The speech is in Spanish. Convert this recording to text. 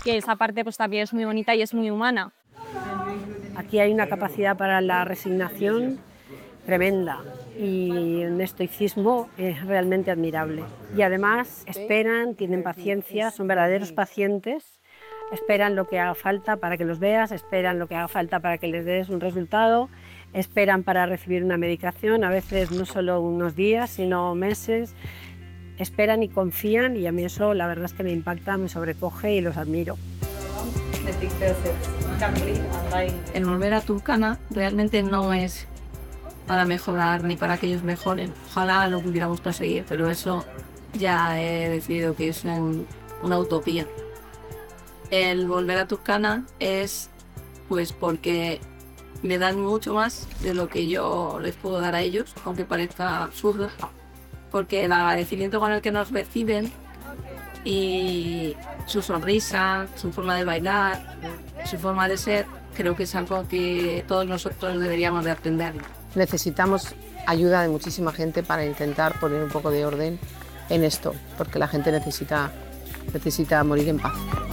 que esa parte pues también es muy bonita y es muy humana. Aquí hay una capacidad para la resignación tremenda y un estoicismo es realmente admirable. Y además esperan, tienen paciencia, son verdaderos pacientes, esperan lo que haga falta para que los veas, esperan lo que haga falta para que les des un resultado, esperan para recibir una medicación, a veces no solo unos días, sino meses. Esperan y confían y a mí eso la verdad es que me impacta, me sobrecoge y los admiro. El volver a Turkana realmente no es para mejorar ni para que ellos mejoren. Ojalá lo pudiéramos conseguir, pero eso ya he decidido que es una utopía. El volver a Turkana es pues porque me dan mucho más de lo que yo les puedo dar a ellos, aunque parezca absurdo, porque el agradecimiento con el que nos reciben y su sonrisa, su forma de bailar, su forma de ser, creo que es algo que todos nosotros deberíamos de aprender. Necesitamos ayuda de muchísima gente para intentar poner un poco de orden en esto, porque la gente necesita morir en paz.